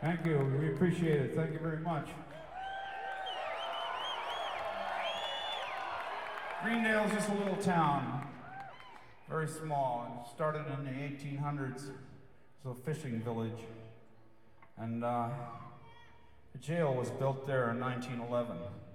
Thank you. We appreciate it. Thank you very much. Greendale's just a little town, very small. It started in the 1800s. It was a fishing village. And the jail was built there in 1911.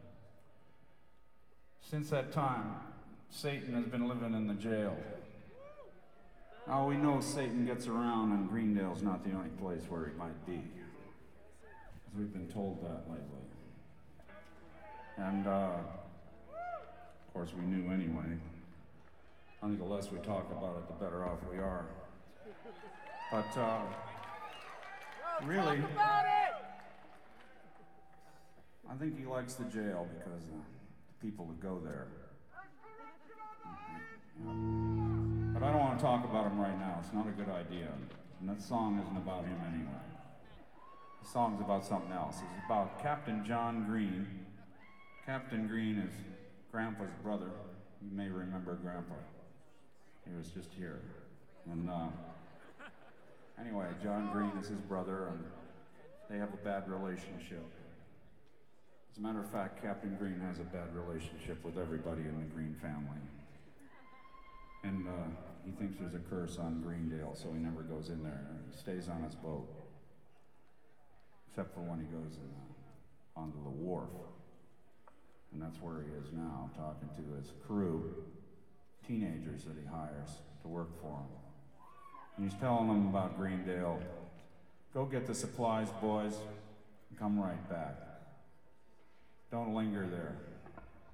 Since that time, Satan has been living in the jail. Now we know Satan gets around, and Greendale's not the only place where he might be. Because we've been told that lately. And, of course, we knew anyway. I think the less we talk about it, the better off we are. But, really, I think he likes the jail because the people that go there. But I don't want to talk about him right now. It's not a good idea. And that song isn't about him anyway. The song's about something else. It's about Captain John Green. Captain Green is Grandpa's brother. You may remember Grandpa. He was just here. And anyway, John Green is his brother, and they have a bad relationship. As a matter of fact, Captain Green has a bad relationship with everybody in the Green family. And he thinks there's a curse on Greendale, so he never goes in there. He stays on his boat, except for when he goes onto the wharf. And that's where he is now, talking to his crew, teenagers that he hires to work for him. And he's telling them about Greendale. Go get the supplies, boys, and come right back. Don't linger there.